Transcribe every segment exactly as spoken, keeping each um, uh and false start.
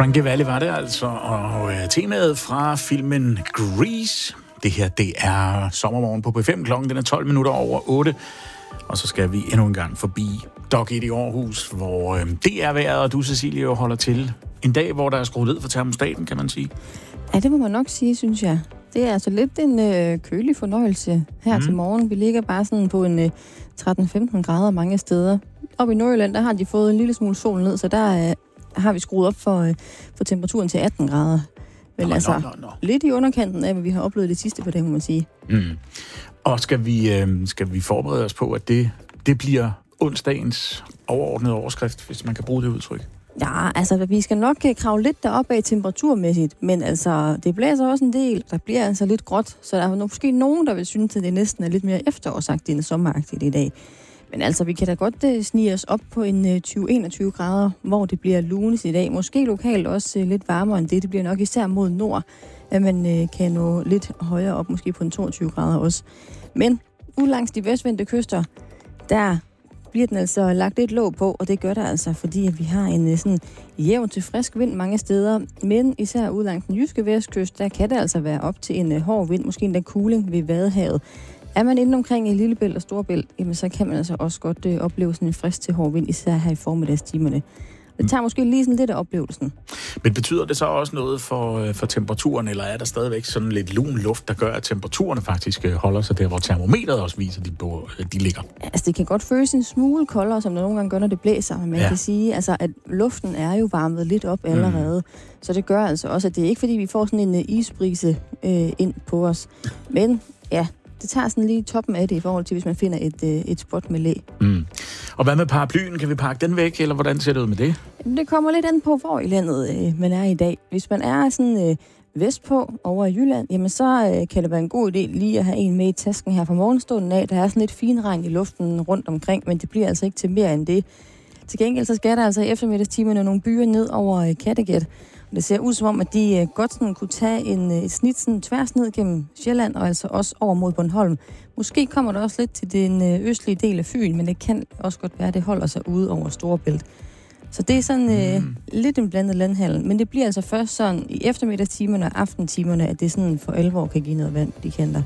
Frankie Valli var det altså, og øh, temaet fra filmen Grease. Det her, det er sommermorgen på P fem, klokken den er tolv minutter over otte. Og så skal vi endnu en gang forbi Dok et i Aarhus, hvor øh, det er vejret, og du, Cecilie, jo holder til. En dag, hvor der er skruet ned for termostaten, kan man sige. Ja, det må man nok sige, synes jeg. Det er altså lidt en øh, kølig fornøjelse her mm. til morgen. Vi ligger bare sådan på en øh, tretten femten grader mange steder. Oppe i Nordjylland, der har de fået en lille smule sol ned, så der øh, har vi skruet op for, øh, for temperaturen til atten grader. Men nå, altså, nå, nå, nå. lidt i underkanten af, hvad vi har oplevet det sidste på det, må man sige. Mm. Og skal vi, øh, skal vi forberede os på, at det, det bliver onsdagens overordnede overskrift, hvis man kan bruge det udtryk? Ja, altså, vi skal nok kravle lidt deroppe af temperaturmæssigt, men altså, det blæser også en del. Der bliver altså lidt gråt, så der er måske nogen, der vil synes, at det næsten er lidt mere efterårsagtigt end sommeragtigt i dag. Men altså, vi kan da godt uh, snige os op på en uh, tyve til enogtyve grader, hvor det bliver lunes i dag. Måske lokalt også uh, lidt varmere end det. Det bliver nok især mod nord, at man uh, kan nå lidt højere op, måske på en toogtyve grader også. Men ud langs de vestvendte kyster, der bliver den altså lagt lidt låg på, og det gør der altså, fordi at vi har en sådan jævn til frisk vind mange steder, men især ud langs den jyske vestkyst, der kan det altså være op til en uh, hård vind, måske endda kuling ved Vadehavet. Er man inde omkring i Lillebælt og Storebælt, jamen så kan man altså også godt øh, opleve sådan en frisk til hård vind, især her i formiddagstimerne. Det tager måske lige sådan lidt af oplevelsen. Men betyder det så også noget for, øh, for temperaturen, eller er der stadigvæk sådan lidt lun luft, der gør, at temperaturerne faktisk øh, holder sig der, hvor termometeret også viser, de, bo, øh, de ligger? Altså det kan godt føles en smule koldere, som der nogle gange gør, når det blæser, men man ja. kan sige, altså, at luften er jo varmet lidt op allerede. Mm. Så det gør altså også, at det er ikke fordi, vi får sådan en uh, isbrise øh, ind på os. Men ja, det tager sådan lige toppen af det i forhold til, hvis man finder et, øh, et spot med læ. Mm. Og hvad med paraplyen? Kan vi pakke den væk, eller hvordan ser det ud med det? Det kommer lidt an på, hvor i landet øh, man er i dag. Hvis man er sådan øh, vestpå over i Jylland, jamen så øh, kan det være en god idé lige at have en med i tasken her fra morgenstunden af. Der er sådan lidt finregn i luften rundt omkring, men det bliver altså ikke til mere end det. Til gengæld så skal der altså i eftermiddagstimerne nogle byer ned over øh, Kattegat. Det ser ud som om, at de godt sådan kunne tage en, et snit sådan tværs ned gennem Sjælland, og altså også over mod Bornholm. Måske kommer der også lidt til den østlige del af Fyn, men det kan også godt være, at det holder sig ude over Storebælt. Så det er sådan øh, mm. lidt en blandet landhandel, men det bliver altså først sådan i eftermiddagstimerne og aftentimerne, at det sådan for alvor kan give noget vand på de kanter.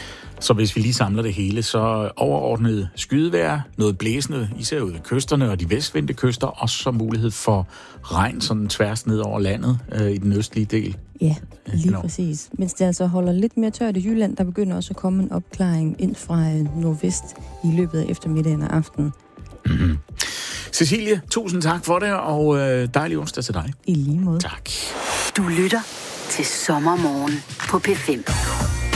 Så hvis vi lige samler det hele, så overordnet skydevejr, noget blæsende, især ude ved kysterne og de vestvendte kyster, og så mulighed for regn sådan tværs ned over landet øh, i den østlige del. Ja, lige Nå. præcis. Mens det altså holder lidt mere tørt i Jylland, der begynder også at komme en opklaring ind fra øh, nordvest i løbet af eftermiddagen og aftenen. Mm-hmm. Cecilie, tusind tak for det, og øh, dejlig onsdag til dig. I lige måde. Tak. Du lytter til Sommermorgen på P fem.